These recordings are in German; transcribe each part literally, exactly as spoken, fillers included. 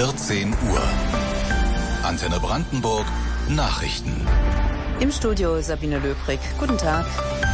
vierzehn Uhr. Antenne Brandenburg Nachrichten. Im Studio Sabine Löbrig. Guten Tag.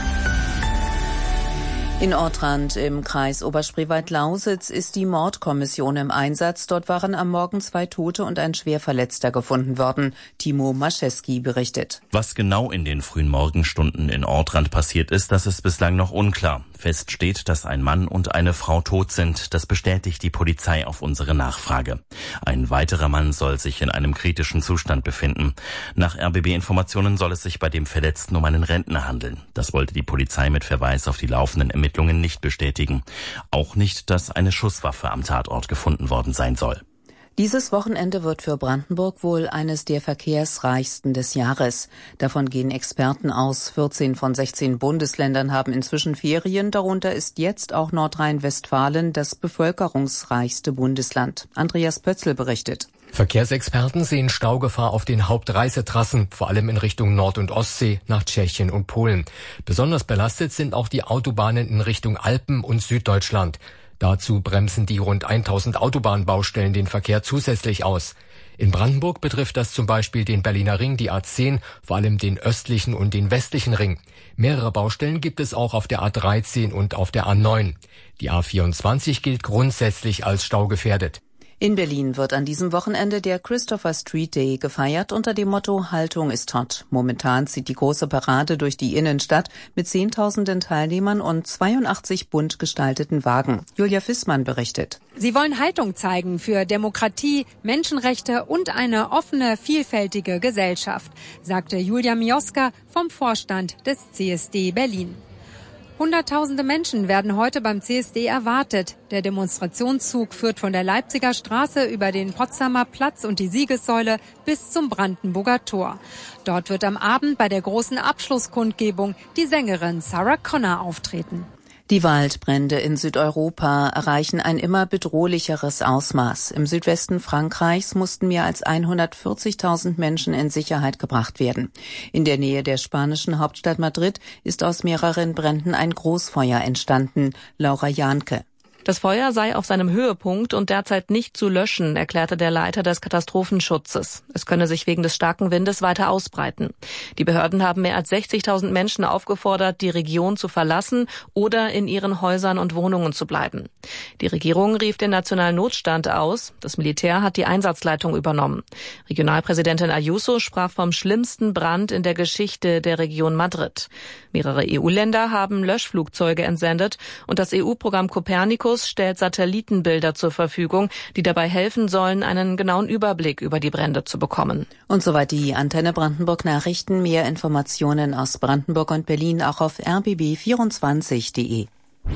In Ortrand im Kreis Oberspreewald-Lausitz ist die Mordkommission im Einsatz. Dort waren am Morgen zwei Tote und ein Schwerverletzter gefunden worden. Timo Mascheski berichtet. Was genau in den frühen Morgenstunden in Ortrand passiert ist, das ist bislang noch unklar. Fest steht, dass ein Mann und eine Frau tot sind. Das bestätigt die Polizei auf unsere Nachfrage. Ein weiterer Mann soll sich in einem kritischen Zustand befinden. Nach R B B-Informationen soll es sich bei dem Verletzten um einen Rentner handeln. Das wollte die Polizei mit Verweis auf die laufenden Ermittlungen nicht bestätigen. Auch nicht, dass eine Schusswaffe am Tatort gefunden worden sein soll. Dieses Wochenende wird für Brandenburg wohl eines der verkehrsreichsten des Jahres. Davon gehen Experten aus. vierzehn von sechzehn Bundesländern haben inzwischen Ferien. Darunter ist jetzt auch Nordrhein-Westfalen das bevölkerungsreichste Bundesland. Andreas Pötzl berichtet. Verkehrsexperten sehen Staugefahr auf den Hauptreisetrassen, vor allem in Richtung Nord- und Ostsee, nach Tschechien und Polen. Besonders belastet sind auch die Autobahnen in Richtung Alpen und Süddeutschland. Dazu bremsen die rund tausend Autobahnbaustellen den Verkehr zusätzlich aus. In Brandenburg betrifft das zum Beispiel den Berliner Ring, die A zehn, vor allem den östlichen und den westlichen Ring. Mehrere Baustellen gibt es auch auf der A dreizehn und auf der A neun. Die A vierundzwanzig gilt grundsätzlich als staugefährdet. In Berlin wird an diesem Wochenende der Christopher Street Day gefeiert unter dem Motto Haltung ist hot. Momentan zieht die große Parade durch die Innenstadt mit zehntausenden Teilnehmern und zweiundachtzig bunt gestalteten Wagen. Julia Fissmann berichtet. Sie wollen Haltung zeigen für Demokratie, Menschenrechte und eine offene, vielfältige Gesellschaft, sagte Julia Mioska vom Vorstand des C S D Berlin. Hunderttausende Menschen werden heute beim C S D erwartet. Der Demonstrationszug führt von der Leipziger Straße über den Potsdamer Platz und die Siegessäule bis zum Brandenburger Tor. Dort wird am Abend bei der großen Abschlusskundgebung die Sängerin Sarah Connor auftreten. Die Waldbrände in Südeuropa erreichen ein immer bedrohlicheres Ausmaß. Im Südwesten Frankreichs mussten mehr als hundertvierzigtausend Menschen in Sicherheit gebracht werden. In der Nähe der spanischen Hauptstadt Madrid ist aus mehreren Bränden ein Großfeuer entstanden. Laura Jahnke. Das Feuer sei auf seinem Höhepunkt und derzeit nicht zu löschen, erklärte der Leiter des Katastrophenschutzes. Es könne sich wegen des starken Windes weiter ausbreiten. Die Behörden haben mehr als sechzigtausend Menschen aufgefordert, die Region zu verlassen oder in ihren Häusern und Wohnungen zu bleiben. Die Regierung rief den nationalen Notstand aus. Das Militär hat die Einsatzleitung übernommen. Regionalpräsidentin Ayuso sprach vom schlimmsten Brand in der Geschichte der Region Madrid. Mehrere E U-Länder haben Löschflugzeuge entsendet und das E U-Programm Copernicus stellt Satellitenbilder zur Verfügung, die dabei helfen sollen, einen genauen Überblick über die Brände zu bekommen. Und soweit die Antenne Brandenburg Nachrichten. Mehr Informationen aus Brandenburg und Berlin auch auf r b b vierundzwanzig punkt de.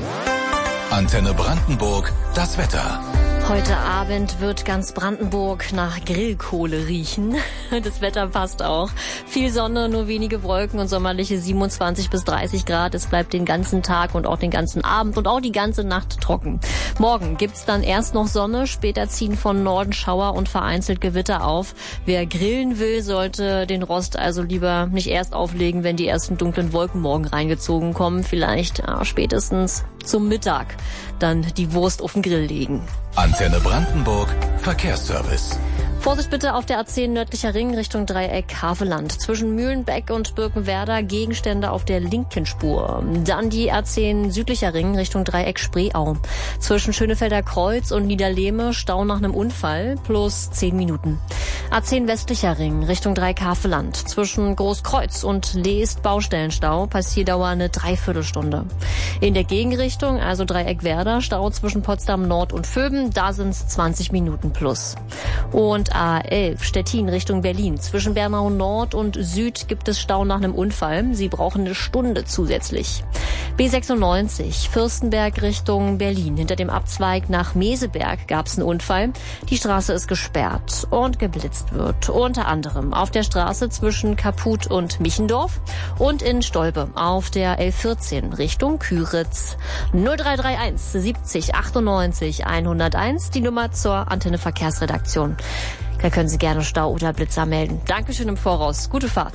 Antenne Brandenburg, das Wetter. Heute Abend wird ganz Brandenburg nach Grillkohle riechen. Das Wetter passt auch. Viel Sonne, nur wenige Wolken und sommerliche siebenundzwanzig bis dreißig Grad. Es bleibt den ganzen Tag und auch den ganzen Abend und auch die ganze Nacht trocken. Morgen gibt's dann erst noch Sonne, später ziehen von Norden Schauer und vereinzelt Gewitter auf. Wer grillen will, sollte den Rost also lieber nicht erst auflegen, wenn die ersten dunklen Wolken morgen reingezogen kommen. Vielleicht ja, spätestens zum Mittag dann die Wurst auf den Grill legen. Antenne Brandenburg Verkehrsservice. Vorsicht bitte auf der A zehn nördlicher Ring Richtung Dreieck Haveland. Zwischen Mühlenbeck und Birkenwerder Gegenstände auf der linken Spur. Dann die A zehn südlicher Ring Richtung Dreieck Spreeau. Zwischen Schönefelder Kreuz und Niederlehme Stau nach einem Unfall plus zehn Minuten. A zehn westlicher Ring Richtung Dreieck Haveland. Zwischen Großkreuz und Leest Baustellenstau. Passierdauer eine Dreiviertelstunde. In der Gegenrichtung, also Dreieck Werder, Stau zwischen Potsdam Nord und Vöben. Da sind's zwanzig Minuten plus. Und A elf Stettin Richtung Berlin. Zwischen Bernau Nord und Süd gibt es Stau nach einem Unfall. Sie brauchen eine Stunde zusätzlich. B sechsundneunzig Fürstenberg Richtung Berlin. Hinter dem Abzweig nach Meseberg gab es einen Unfall. Die Straße ist gesperrt und geblitzt wird. Unter anderem auf der Straße zwischen Kaput und Michendorf und in Stolpe auf der L vierzehn Richtung Küritz. null drei drei eins siebzig achtundneunzig hunderteins, die Nummer zur Antenne Verkehrsredaktion. Da können Sie gerne Stau oder Blitzer melden. Dankeschön im Voraus. Gute Fahrt.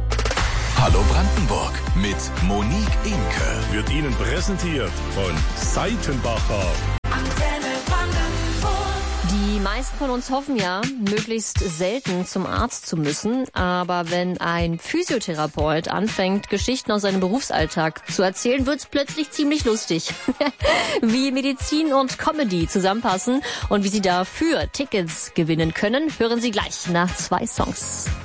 Hallo Brandenburg mit Monique Imke. Wird Ihnen präsentiert von Seitenbacher. Die Die meisten von uns hoffen ja, möglichst selten zum Arzt zu müssen. Aber wenn ein Physiotherapeut anfängt, Geschichten aus seinem Berufsalltag zu erzählen, wird's plötzlich ziemlich lustig. Wie Medizin und Comedy zusammenpassen und wie Sie dafür Tickets gewinnen können, hören Sie gleich nach zwei Songs.